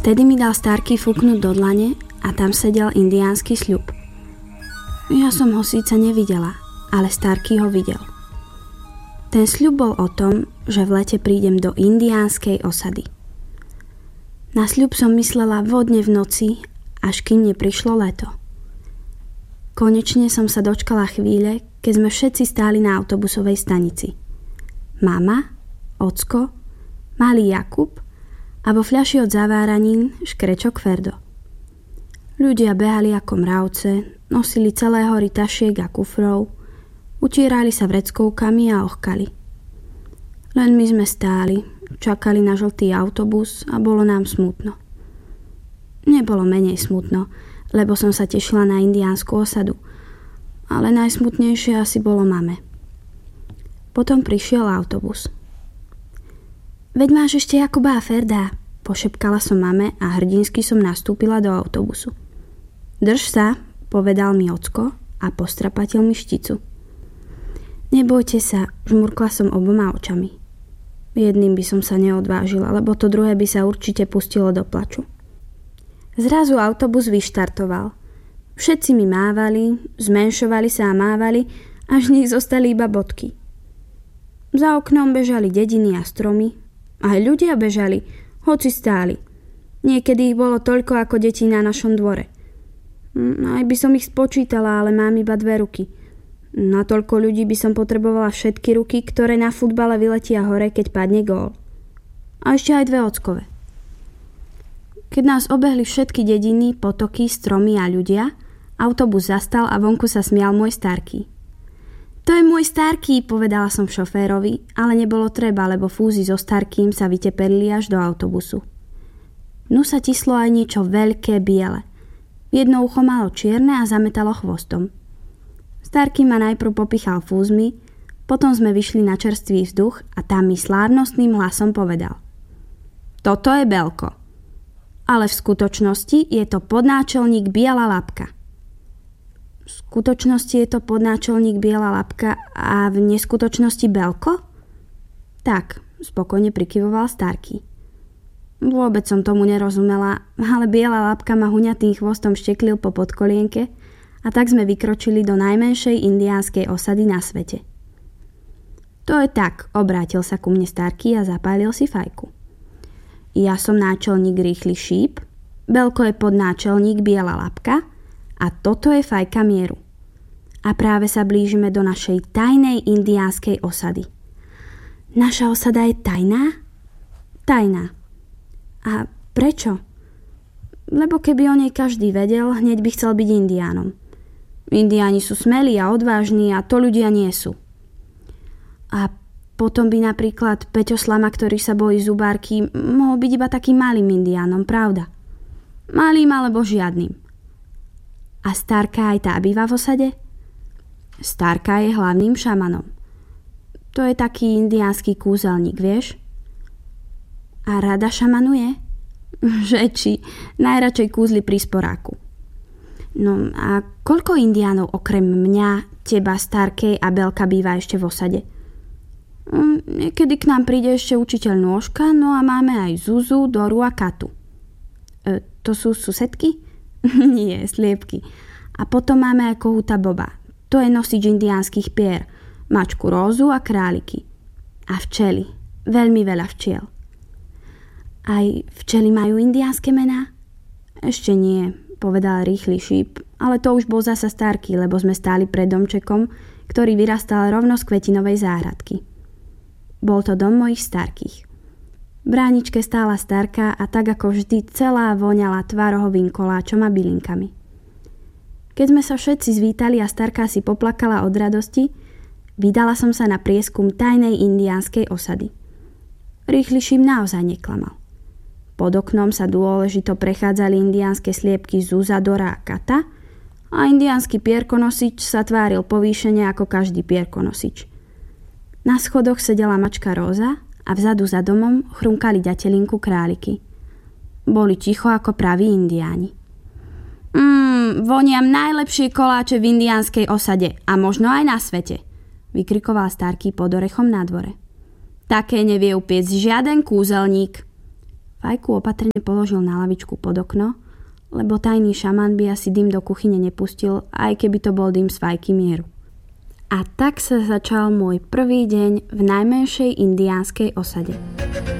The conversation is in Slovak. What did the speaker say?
Vtedy mi dal Starkey fúknuť do dlane a tam sedel indiánsky sľub. Ja som ho síce nevidela, ale Starkey ho videl. Ten sľub bol o tom, že v lete prídem do indiánskej osady. Na sľub som myslela vodne v noci, až kým neprišlo leto. Konečne som sa dočkala chvíle, keď sme všetci stáli na autobusovej stanici. Mama, ocko, malý Jakub a vo fľaši od zaváranín škrečok Ferdo. Ľudia behali ako mravce, nosili celé hory tašiek a kufrov, utierali sa vreckovkami a ochkali. Len my sme stáli, čakali na žltý autobus a bolo nám smutno. Nebolo menej smutno, lebo som sa tešila na indiánsku osadu, ale najsmutnejšie asi bolo mame. Potom prišiel autobus. Veď máš ešte Jakuba a Ferda, pošepkala som mame a hrdinsky som nastúpila do autobusu. Drž sa, povedal mi ocko a postrapatil mi šticu. Nebojte sa, žmurkla som oboma očami. Jedným by som sa neodvážila, lebo to druhé by sa určite pustilo do plaču. Zrazu autobus vyštartoval. Všetci mi mávali, zmenšovali sa a mávali, až z nich zostali iba bodky. Za oknom bežali dediny a stromy, aj ľudia bežali, hoci stáli. Niekedy ich bolo toľko ako detí na našom dvore. Aj by som ich spočítala, ale mám iba 2 ruky. Na toľko ľudí by som potrebovala všetky ruky, ktoré na futbale vyletia hore, keď padne gól. A ešte aj 2 ockové. Keď nás obehli všetky dediny, potoky, stromy a ľudia, autobus zastal a vonku sa smial môj Starkey. To je môj Starkey, povedala som šoférovi, ale nebolo treba, lebo fúzy so Starkeym sa vyteperili až do autobusu. Nu sa tislo aj niečo veľké biele. Jedno ucho malo čierne a zametalo chvostom. Starkey ma najprv popichal fúzmi, potom sme vyšli na čerstvý vzduch a tam mi slávnostným hlasom povedal: Toto je Belko. Ale v skutočnosti je to podnáčelník Biela Labka. V skutočnosti je to podnáčelník Biela Labka a v neskutočnosti Belko? Tak, spokojne prikyvoval Starkey. Vôbec som tomu nerozumela, ale Biela Labka ma huňatým chvostom šteklil po podkolienke a tak sme vykročili do najmenšej indiánskej osady na svete. To je tak, obrátil sa ku mne Starkey a zapálil si fajku. Ja som náčelník Rýchly šíp, Belko je podnáčelník Biela Labka a toto je fajka mieru. A práve sa blížime do našej tajnej indiánskej osady. Naša osada je tajná? Tajná. A prečo? Lebo keby o nej každý vedel, hneď by chcel byť indiánom. Indiáni sú smelí a odvážni a to ľudia nie sú. A potom by napríklad Peťo Slama, ktorý sa bojí zubárky, mohol byť iba takým malým indiánom, pravda? Malým alebo žiadnym. A Starka aj tá býva v osade? Starka je hlavným šamanom. To je taký indiánsky kúzelník, vieš? A rada šamanuje? Že či, najradšej kúzli pri sporáku. No a koľko indiánov okrem mňa, teba, Starkej a Belka býva ešte v osade? Niekedy k nám príde ešte učiteľ Nôžka, no a máme aj Zuzu, Doru a Katu. To sú susedky? Nie, sliepky. A potom máme aj kohúta Boba. To je nosič indiánskych pier, mačku Rózu a králiky. A včely. Veľmi veľa včiel. Aj včely majú indiánske mená? Ešte nie, povedal Rýchly šíp, ale to už bol zasa Starkey, lebo sme stáli pred domčekom, ktorý vyrastal rovno z kvetinovej záhradky. Bol to dom mojich Starkých. V bráničke stála Starka a tak ako vždy celá voňala tvarohovým koláčom a bylinkami. Keď sme sa všetci zvítali a Starka si poplakala od radosti, vydala som sa na prieskum tajnej indiánskej osady. Rýchly šíp naozaj neklamal. Pod oknom sa dôležito prechádzali indiánske sliepky Zuza, Dora a Kata a indiánsky pierkonosič sa tváril povýšene ako každý pierkonosič. Na schodoch sedela mačka Róza a vzadu za domom chrunkali ďatelinku králiky. Boli ticho ako praví indiáni. Voniam najlepšie koláče v indiánskej osade a možno aj na svete, vykrikoval Starkey pod orechom na dvore. Také nevie upiec žiaden kúzelník. Fajku opatrne položil na lavičku pod okno, lebo tajný šaman by asi dym do kuchyne nepustil, aj keby to bol dym z fajky mieru. A tak sa začal môj prvý deň v najmenšej indiánskej osade.